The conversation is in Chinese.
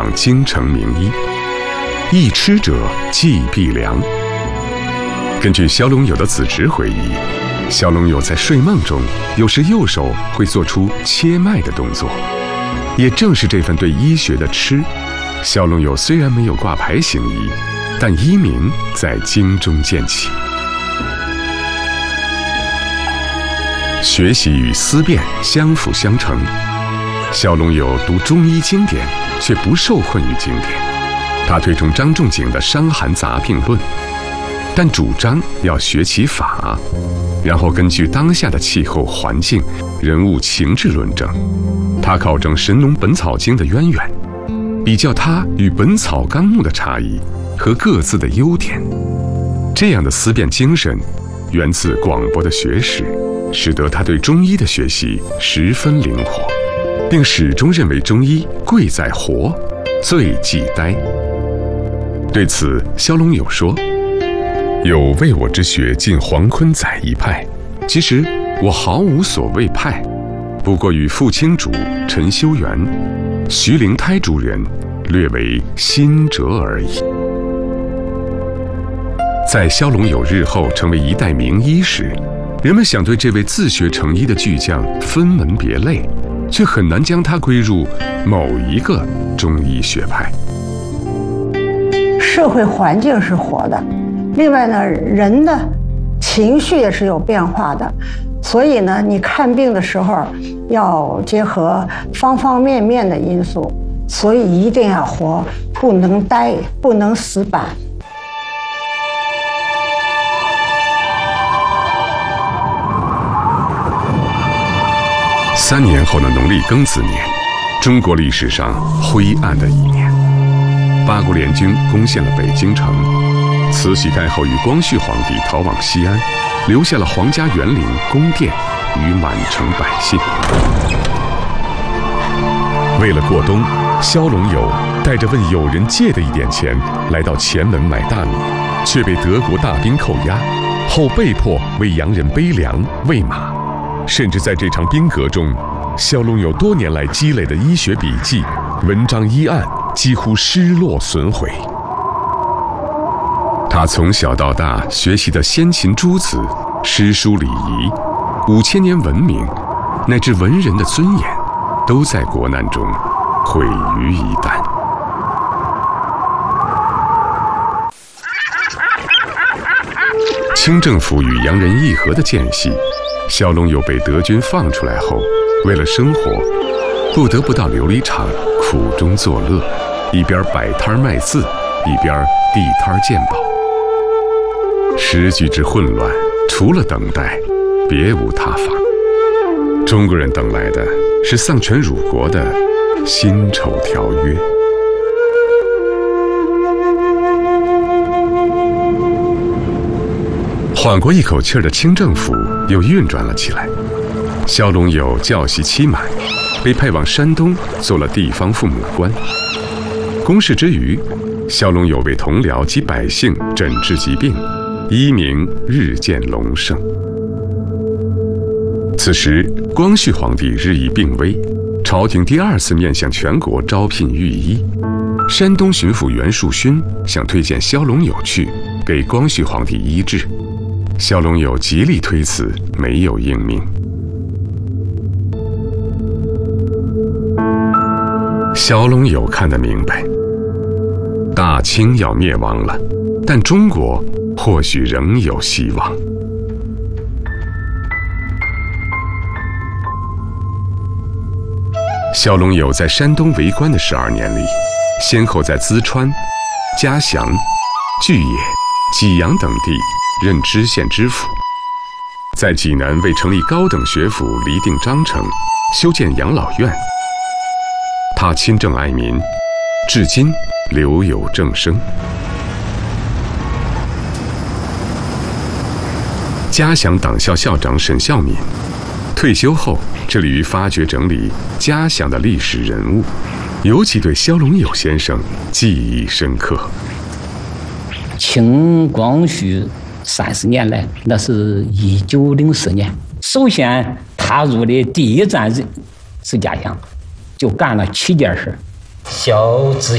京城名医，一吃者即必凉。根据萧龙友的子侄回忆，萧龙友在睡梦中有时右手会做出切脉的动作。也正是这份对医学的痴，萧龙友虽然没有挂牌行医，但医名在京中建起。学习与思辨相辅相成，萧龙友读中医经典，却不受困于经典。他推崇张仲景的《伤寒杂病论》，但主张要学其法，然后根据当下的气候环境、人物情志论证。他考证《神农本草经》的渊源，比较它与《本草纲目》的差异和各自的优点。这样的思辨精神源自广博的学识，使得他对中医的学习十分灵活，并始终认为中医贵在活，最忌呆。对此，萧龙友说：“有为我之学尽黄坤载一派，其实我毫无所谓派，不过与傅青主、陈修元、徐灵胎诸人略为新折而已。”在萧龙友日后成为一代名医时，人们想对这位自学成医的巨匠分门别类，却很难将他归入某一个中医学派。 社会环境是活的，另外呢，人的情绪也是有变化的，所以呢，你看病的时候要结合方方面面的因素，所以一定要活，不能呆，不能死板。 3年后的农历庚子年，中国历史上灰暗的一年。八国联军攻陷了北京城，慈禧太后与光绪皇帝逃往西安，留下了皇家园林、宫殿与满城百姓。为了过冬，萧龙友带着问友人借的一点钱，来到前门买大米，却被德国大兵扣押，后被迫为洋人背粮喂马。甚至在这场兵革中，萧龙友多年来积累的医学笔记、文章医案几乎失落损毁。他从小到大学习的先秦诸子、诗书礼仪、5000年文明，乃至文人的尊严，都在国难中毁于一旦。清政府与洋人议和的间隙，萧龙友被德军放出来后，为了生活，不得不到琉璃厂苦中作乐，一边摆摊卖字，一边地摊鉴宝。时局之混乱，除了等待，别无他法。中国人等来的是丧权辱国的辛丑条约。缓过一口气儿的清政府又运转了起来。萧龙友教习期满，被派往山东做了地方父母官。公事之余，萧龙友为同僚及百姓诊治疾病，医名日渐隆盛。此时，光绪皇帝日益病危，朝廷第2次面向全国招聘御医。山东巡抚袁树勋想推荐萧龙友去给光绪皇帝医治，萧龙友极力推辞，没有应命。萧龙友看得明白，大清要灭亡了，但中国或许仍有希望。萧龙友在山东为官的12年里，先后在淄川、嘉祥、巨野、济阳等地任知县知府，在济南为成立高等学府厘定章程，修建养老院。他亲政爱民，至今留有正声。嘉祥党校校长沈孝敏退休后，致力于发掘整理嘉祥的历史人物，尤其对萧龙友先生记忆深刻。 清光绪30年来，那是1904年，首先踏入的第一站是嘉祥，就干了7件事。